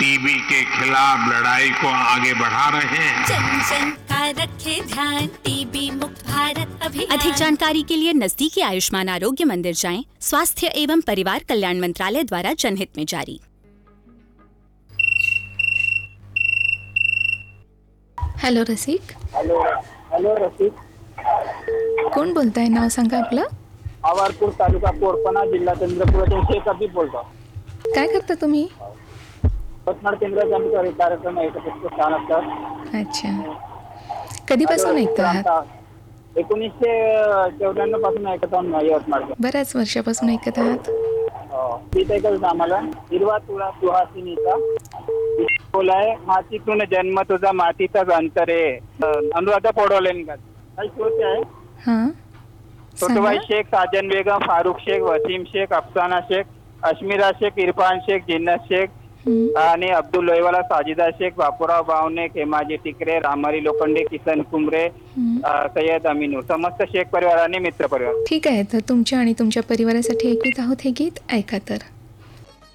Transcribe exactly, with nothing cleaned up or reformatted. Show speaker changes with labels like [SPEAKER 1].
[SPEAKER 1] TB के खिलाफ लड़ाई को आगे बढ़ा रहे हैं।
[SPEAKER 2] जन जन का रखे ध्यान, टीबी मुक्त भारत अभियान।
[SPEAKER 3] अधिक जानकारी के लिए नजदीकी आयुष्मान आरोग्य मंदिर जाएं। स्वास्थ्य एवं परिवार कल्याण मंत्रालय द्वारा जनहित में जारी।
[SPEAKER 4] हॅलो रसिक.
[SPEAKER 5] हॅलो हॅलो रसिक.
[SPEAKER 4] कोण बोलताय? नाव सांगा आपलं.
[SPEAKER 5] आवारपूर तालुका कोरपणा जिल्हा चंद्रपूर शेख अभिप बोलतो.
[SPEAKER 4] काय करता तुम्ही?
[SPEAKER 5] पतनाड केंद्राचा आमचा कार्यक्रम आहे तो छान असतात.
[SPEAKER 4] अच्छा, कधीपासून ऐकता आहात?
[SPEAKER 5] एकोणीसशे चौऱ्याण्णव पासून ऐकत आहोत यवतमाळ.
[SPEAKER 4] बऱ्याच वर्षापासून ऐकत आहात.
[SPEAKER 5] गीत ऐकत आम्हाला. हिरवा तुळा सुहासिनीचा बोलाय, मातीतून जन्म तुझा मातीचाच अंतर आहे. अनुराधा पडवलेंकर काही श्रोते आहे.
[SPEAKER 4] हां,
[SPEAKER 5] छोटूभाई शेख, साजन बेगम, फारुख शेख, वसीम शेख, अफसाना शेख, अश्मिरा शेख, इरफान शेख, जिन्नत शेख आणि अब्दुल लोईवाला, साजिदा शेख, बापूराव बावणे, खेमाजी टिकरे, रामारी लोखंडे, किसन कुमरे, सय्यद अमीनूर, समस्त शेख परिवार आणि मित्र परिवार.
[SPEAKER 4] ठीक आहे, तर तुमच्या आणि तुमच्या परिवारासाठी ऐकत आहोत हे गीत. ऐका तर.